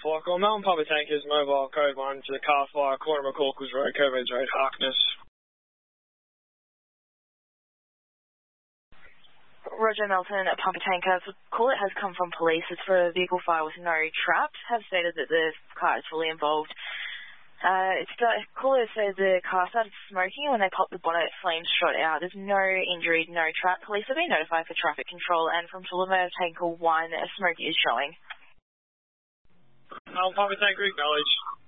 Flockhall. Melbourne Public Tankers, mobile code 1 to the car fire, corner of McCorkles Road, Covades Road, Harkness. Roger Melton at Pumper Tanker. The call it has come from police. It's for a vehicle fire with no traps. Have stated that the car is fully involved. Caller said the car started smoking when they popped the bonnet, flames shot out. There's no injuries, no trap. Police have been notified for traffic control, and from Toowoomba Tanker 1, smoke is showing. Pumper Tanker acknowledged.